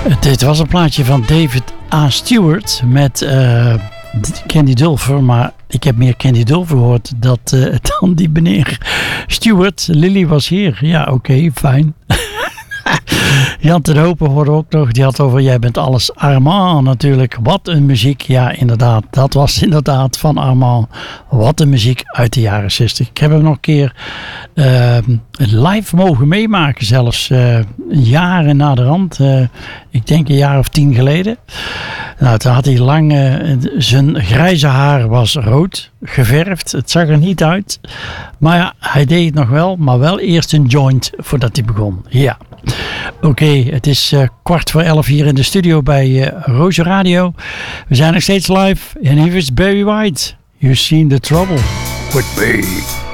Dit was een plaatje van David A. Stewart met Candy Dulfer, maar ik heb meer Candy Dulfer gehoord dan die meneer Stewart. Lily was hier. Ja, oké, fijn. Jan ten Hopen hoorde ook nog, die had over jij bent alles Armand natuurlijk. Wat een muziek, ja inderdaad, dat was inderdaad van Armand. Wat een muziek uit de jaren 60. Ik heb hem nog een keer live mogen meemaken zelfs, jaren naderhand. Ik denk een jaar of 10 geleden. Nou, toen had hij lang, zijn grijze haar was rood geverfd. Het zag er niet uit. Maar ja, hij deed het nog wel, maar wel eerst een joint voordat hij begon. Ja. Oké, het is 11:15 hier in de studio bij Roosje Radio. We zijn nog steeds live en hier is Barry White. You've seen the trouble with me.